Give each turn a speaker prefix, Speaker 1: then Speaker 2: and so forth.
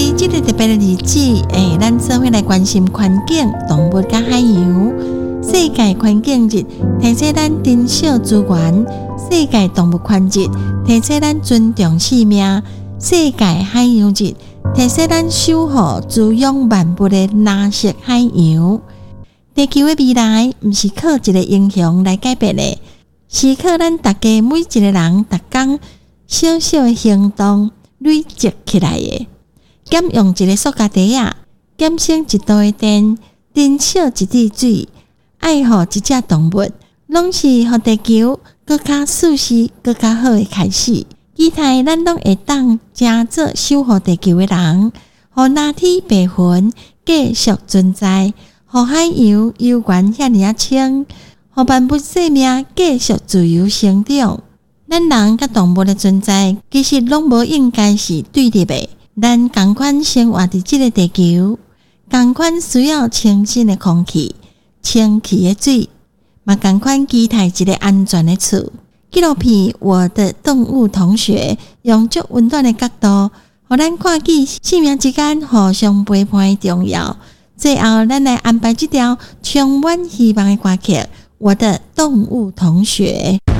Speaker 1: 伫这个特别的日子，咱做伙来关心环境、动物甲海洋。世界环境日提醒咱珍惜资源，世界动物权日提醒咱尊重生命，世界海洋日提醒咱守护滋养万物的蓝色海洋。地球的未来不是靠一个英雄来改变的，是靠咱大家每一个人逐工小小的行动累积起来的。减用一个塑胶袋仔，减省一度的电，珍惜一滴水，爱护一只动物，拢是互地球更加舒适、更加好的开始。期待咱拢会当真做守护地球的人，互蓝天白云继续存在，互海洋悠远遐尔清，互万物生命继续自由生长。咱人甲动物的存在，其实拢无应该是对立的。咱同款生活伫这个地球，同款需要清新的空气、清气的水，嘛同款期待一个安全的厝。纪录片《我的动物同学》用足温暖的角度，互咱看见生命之间互相陪伴的重要。最后，咱来安排这条充满希望的歌曲《我的动物同学》。